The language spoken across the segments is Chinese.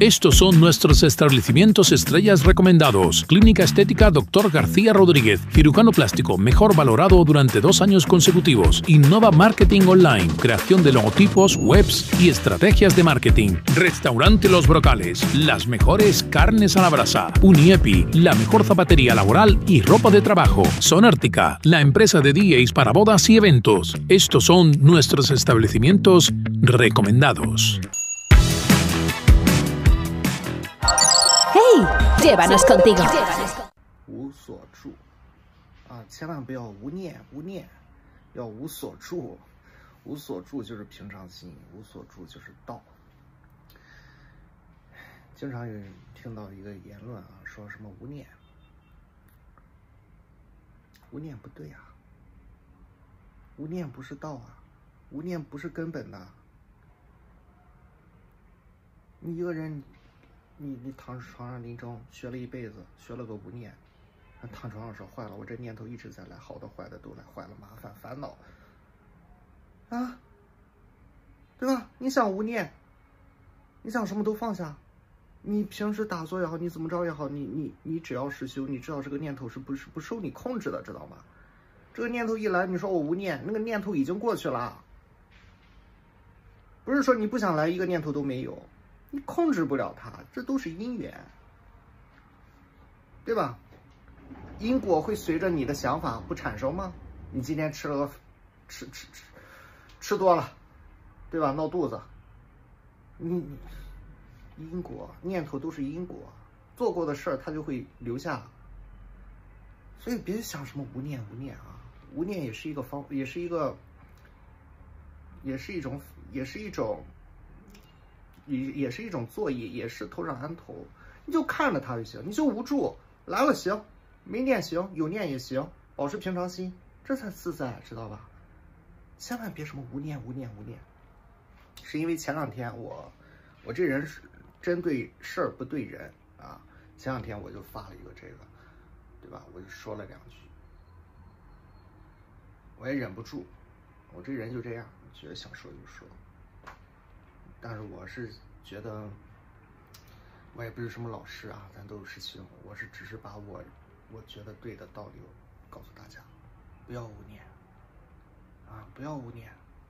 Estos son nuestros establecimientos estrellas recomendados. Clínica Estética Dr. García Rodríguez, cirujano plástico mejor valorado durante 2 años consecutivos. Innova Marketing Online, creación de logotipos, webs y estrategias de marketing. Restaurante Los Brocales, las mejores carnes a la brasa. Uniepi, la mejor zapatería laboral y ropa de trabajo. Sonártica, la empresa de DJs para bodas y eventos. Estos son nuestros establecimientos recomendados. ¡Hey! Llévanos contigo. 无所住啊，千万不要无念，要无所住。无所住就是平常心，无所住就是道。经常有人听到一个言论啊，说什么无念，无念不对啊，无念不是道啊，无念不是根本的。你一个人。你躺床上临终学了一辈子，学了个无念，躺床上说坏了，我这念头一直在来，好的坏的都来，坏了麻烦烦恼啊，对吧？你想无念，你想什么都放下，你平时打坐也好，你怎么着也好，你只要是修，你知道这个念头是不受你控制的，知道吗？这个念头一来，你说我无念，那个念头已经过去了，不是说你不想来，一个念头都没有。你控制不了它，这都是因缘，对吧？因果会随着你的想法不产生吗？你今天吃多了，对吧？闹肚子，你因果念头都是因果，做过的事儿它就会留下。所以别想什么无念啊，无念也是一个也是一种作业，也是头上安头，你就看着它就行，你就无助，来了行，没念行，有念也行，保持平常心，这才自在，知道吧？千万别什么无念，是因为前两天我这人是针对事儿不对人啊，前两天我就发了一个这个，对吧？我就说了2句，我也忍不住，我这人就这样，觉得想说就说。但是我是觉得，我也不是什么老师啊，咱都有事情，我是只是把我觉得对的道理告诉大家，不要无念啊，不要无念，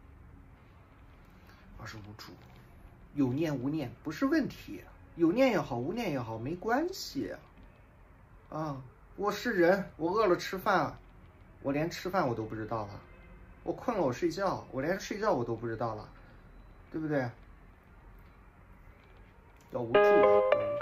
而是无助。有念无念不是问题，有念也好，无念也好，没关系啊。我是人，我饿了吃饭，我连吃饭我都不知道了；我困了我睡觉，我连睡觉我都不知道了，对不对？要无助啊！